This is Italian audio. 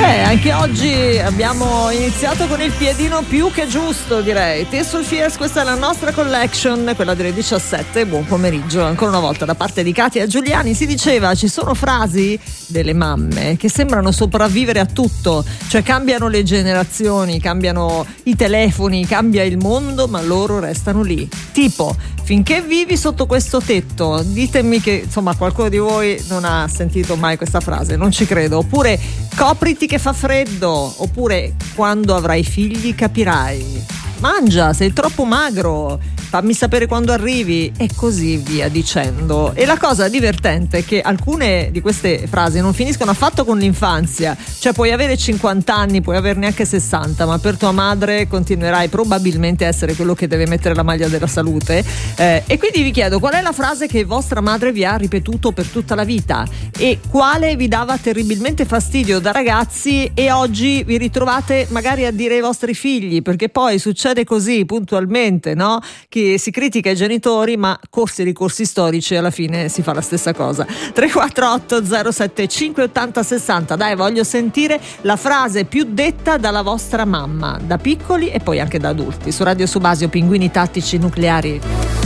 Anche oggi abbiamo iniziato con il piedino più che giusto, direi. Tears for Fears, questa è la nostra collection, quella delle 17. Buon pomeriggio ancora una volta da parte di Katia Giuliani. Si diceva, ci sono frasi delle mamme che sembrano sopravvivere a tutto, cioè cambiano le generazioni, cambiano i telefoni, cambia il mondo, ma loro restano lì. Tipo, finché vivi sotto questo tetto, ditemi che insomma qualcuno di voi non ha sentito mai questa frase, non ci credo. Oppure copriti che fa freddo, oppure quando avrai figli capirai, mangia, sei troppo magro, fammi sapere quando arrivi, e così via dicendo. E la cosa divertente è che alcune di queste frasi non finiscono affatto con l'infanzia, cioè puoi avere 50 anni, puoi averne anche 60, ma per tua madre continuerai probabilmente a essere quello che deve mettere la maglia della salute, e quindi vi chiedo qual è la frase che vostra madre vi ha ripetuto per tutta la vita e quale vi dava terribilmente fastidio da ragazzi e oggi vi ritrovate magari a dire ai vostri figli, perché poi succede così puntualmente, no? Che si critica i genitori, ma corsi e ricorsi storici alla fine si fa la stessa cosa. 348 075 80 60. Dai, voglio sentire la frase più detta dalla vostra mamma, da piccoli e poi anche da adulti. Su Radio Subasio, Pinguini Tattici Nucleari.